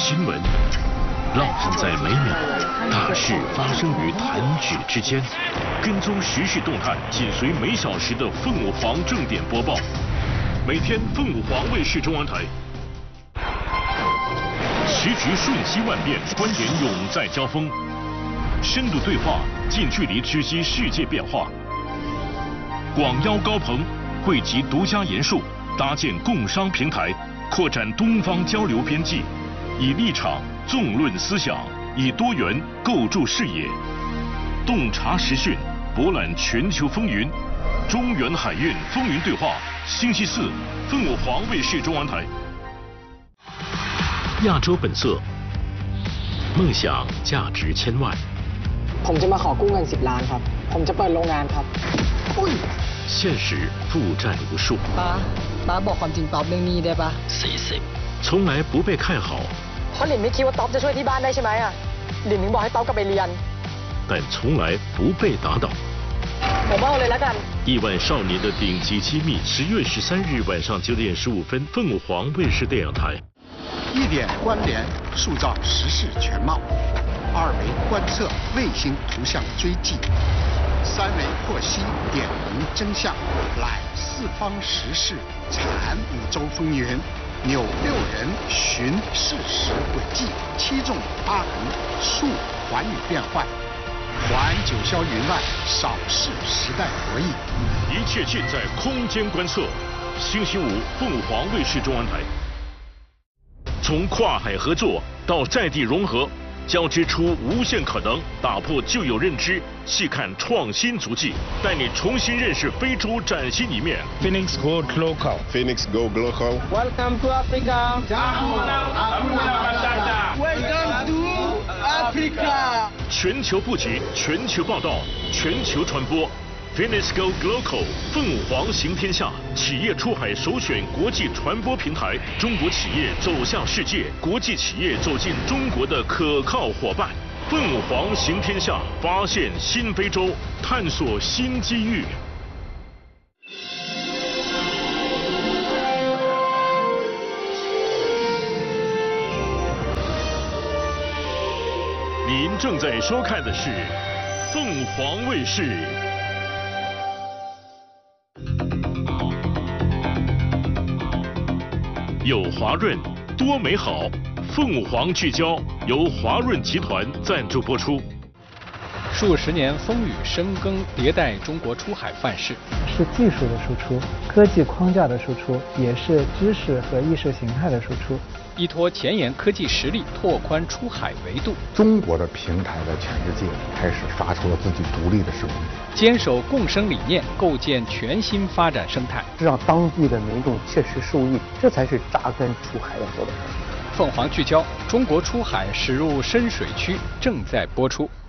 新闻，浪漫在每秒，大事发生于弹指之间。跟踪时事动态，紧随每小时的凤舞凰正点播报。每天凤舞凰卫视中文台。时局瞬息万变，观点永在交锋，深度对话，近距离直击世界变化。广邀高朋，汇集独家研述，搭建共商平台，扩展东方交流边际，以立场纵论思想，以多元构筑视野，洞察时讯，博览全球风云。中原海运风云对话，星期四，凤舞凰卫视中文台。亚洲本色，梦想价值千万。 ผมจะมาขอกู้เงิน10 ล้านครับผมจะเปิดโรงงานครับ现实负债无数。 ป้าบอกความจริงต๊อบเรื่องนี้ได้ปะ从来不被看好。 เพราะหลินไม่คิดว่าต๊อบจะช่วยที่บ้านได้ใช่ไหมอ่ะหลินถึงบอกให้ต๊อบกลับไปเรียน但从来不被打倒。 ผมเอาเลยแล้วกัน亿万少年的顶级机密，10月13日晚上9点15分，凤舞凰卫视电影台。 1点关联，塑造时事全貌；2维观测，卫星图像追迹；3维获悉，点明真相，揽四方时事，阐五洲风云，扭6人，寻事实轨迹，7纵8横，述寰宇变幻，还九霄云外，扫视时代博弈。 一切尽在空间观测。星期五，凤舞凰卫视中文台。从跨海合作到在地融合，交织出无限可能，打破旧有认知，细看创新足迹，带你重新认识非洲崭新一面。 Phoenix Go Global. Phoenix Go Global. Welcome to Africa. Welcome to Africa. 全球布局，全球报道，全球传播。Phoenix Go Global， 凤舞凰行天下，企业出海首选国际传播平台，中国企业走向世界，国际企业走进中国的可靠伙伴。凤舞凰行天下，发现新非洲，探索新机遇。您正在收看的是凤凰卫视。有华润，多美好。凤舞凰聚焦，由华润集团赞助播出。 数十年风雨深耕，迭代中国出海范式， 是技术的输出，科技框架的输出，也是知识和意识形态的输出。 依托前沿科技实力，拓宽出海维度。 中国的平台在全世界开始发出了自己独立的声音。 坚守共生理念，构建全新发展生态， 让当地的民众切实受益，这才是扎根出海要做的事。 凤凰聚焦，中国出海驶入深水区，正在播出。